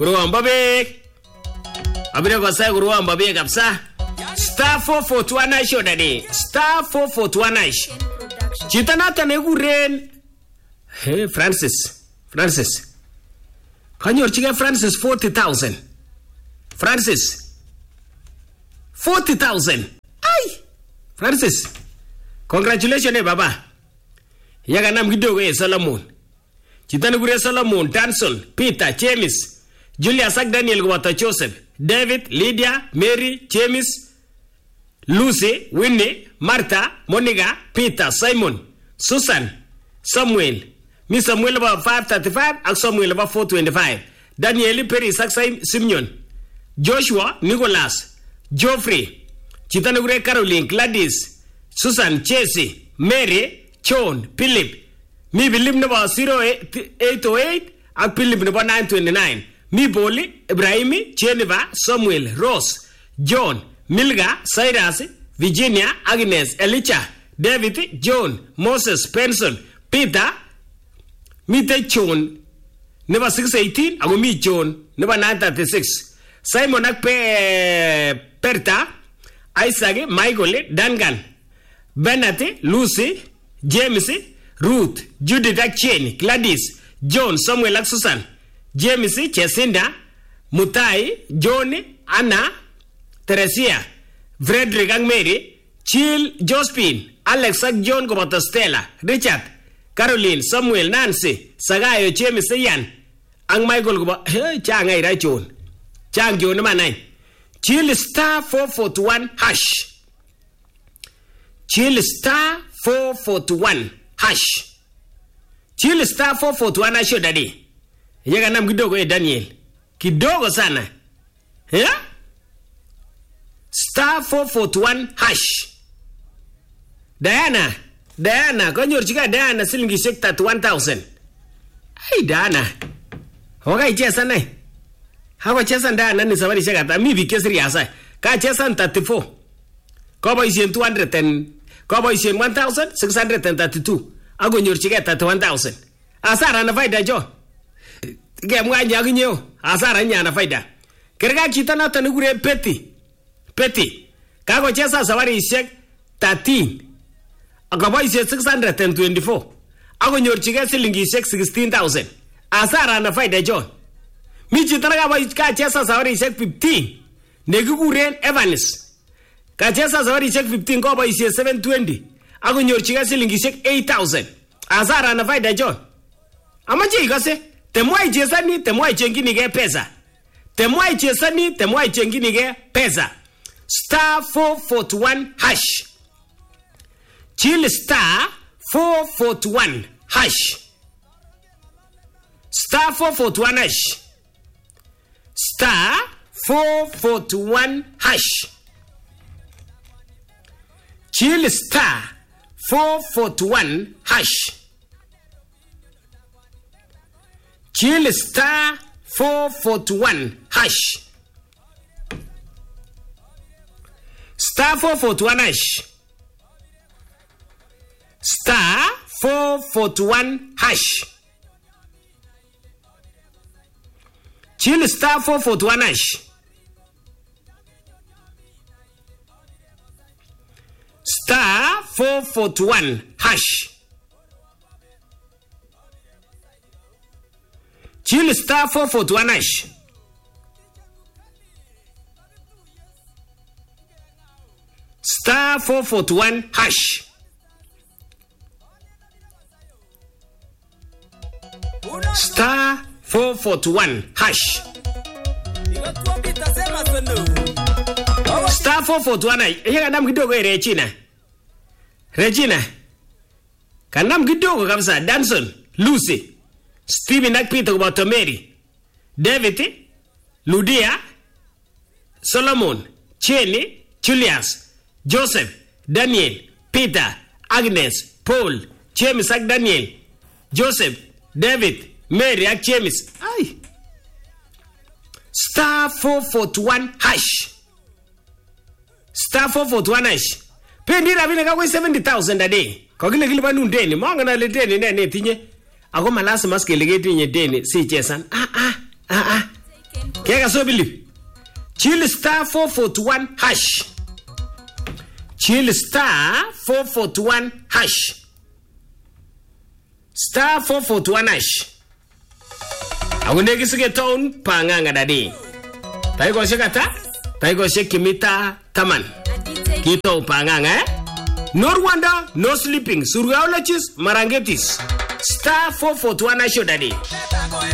Kuruamba bek. Abire kwa sai kuruamba bek kapsa. Star 441 hash odade. Star 441 hash. Chita nata neguren. Hey Francis. Kanyorchige Francis 40,000. Francis 40,000. Ay. Francis. Congratulations baba. Yaga nam kidogo Solomon. Chita negure Solomon, Danson, Peter, James, Julius ak Daniel Gwata Joseph, David, Lydia, Mary, James, Lucy, Winnie, Martha, Monica, Peter, Simon, Susan, Samuel. Mi Samuel about 535 ak Samuel about 425. Daniel Perry sak Simeon, Joshua, Nicholas, Geoffrey. Chita negure Caroline, Gladys, Susan, Chelsea, Mary, John, Philip. Mi Philip number 0808 and Philip number 929. Mi Boli, Ibrahimi, Jennifer, Samuel, Rose, John, Milga, Cyrus, Virginia, Agnes, Elicha, David, John, Moses, Benson, Peter, Mi Te John, number 618, and Mi John, number 936. Simon Perta, Isaac, Michael, Dangan, Benate, Lucy, James, Ruth, Judith Chen, Gladys, John, Samuel Susan, James, Chesinda, Mutai, John, Anna, Teresia, Frederick and Mary, Chill, Josephine, Alex and John Gobata Stella, Richard, Caroline, Samuel, Nancy, Sagayo, James, Ian, and Michael Gobata, Chang, I John, Chang, John, number 9. Chill star 441 hash. Chill star 441 hash. Chill star 441 hash daddy. Yaga nam kidogo Daniel. Kidogo sana. Yeah? Star 441 hash. Diana, kanyorchika Diana silingi 31,000. Hey Diana. Hoga chesa nae. Hawa chesa Diana ni safari shaka mi bikesri asa. Ka chesa 34. Kobo isien 210. Kobo isien 1,632. Ago nyorchika 31,000. Asara na faida jo. Gemwa nyaginyo. Asara nya na faida. Kerga chita na tanugure Peti. Kago chesa safari shek 13. Ago isien 624. Ago nyorchika silingi shek 16,000. Asara na faida jo. Mi chita na ka chesa safari shek 15. Negiguren Evans. Ka chesa safari shek 15 kobo isien 720. Ago nyorchika silingi shek 8,000. Asara na faida jo. Amaje ikose. Temwai chesani, temwai chengini ge pesa. Temwai chesani, temwai chengini ge pesa. Star 441 hash. Chill star 441 hash. Star 441 hash. Star 441 hash. Chill star 441 hash. Chill star 441 hash. Star 441 hash. Star 441 hash. Chill star 441 hash. Star 441 hash. Chill star 441 hash. Star 441 hash. Star 441 hash. Star 441. Yega nam kidogo Regina. Kanam kidogo kabisa. Danson, Lucy, Stephen ak Peter Gwata Mary, David, Ludia, Solomon, Cheney, Julius, Joseph, Daniel, Peter, Agnes, Paul, James ak Daniel, Joseph, David, Mary ak James. Ay. Star 441 hash. Star 441 hash. Pendi rabine ka 70,000 a day. Kogile kilipa nundeni. Monga na leteni nene tinye. Ako malasa maskele tinye deni si chesan. Kega so believe. Chill star 441 hash. Chill star 441 hash. Star 441 hash. Agunde kisige town panganga dadi. Taiko shekata? Taiko shekimita taman. Kito panganga No Rwanda, no sleeping. Surgaologist, Marangetis. Star 441 hash dadi.